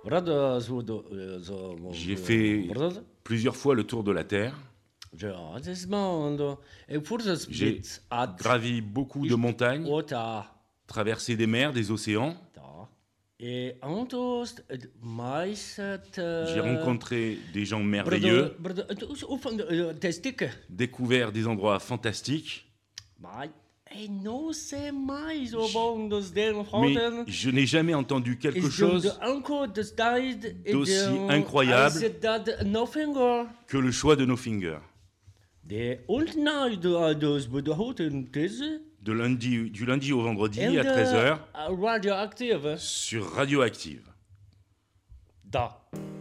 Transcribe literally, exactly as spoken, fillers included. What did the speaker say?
Burada zo do zo J'ai fait burada plusieurs fois le tour de la Terre. ja, das mondo. E forse J'ai split at gravi beaucoup de montagnes, ota traversé des mers, des océans. da. E antos maiset J'ai rencontré des gens merveilleux, Brother, brother, of van de testikken. découvert des endroits fantastiques. Maar hij no se mai zo bang dus den Mais houden. je n'ai jamais entendu quelque Is de chose anko dus tijd d'aussi incroyable Is dat nothing que le choix de nos fingers. de ontnaaide dus bedouten deze. De lundi, du lundi au vendredi En à treize heures de radioactieve. sur Radioactive. Da.